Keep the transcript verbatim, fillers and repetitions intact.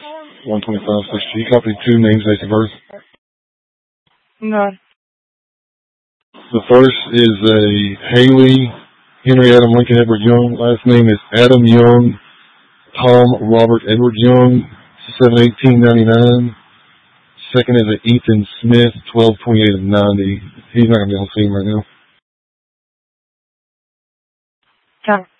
one twenty-five sixty. You copied two names, dates of birth. No. The first is a Haley Henry Adam Lincoln Edward Young. Last name is Adam Young Tom Robert Edward Young, seven eighteen ninety-nine. Second is a Ethan Smith, twelve twenty-eight of ninety. He's not going to be on the scene right now. Okay.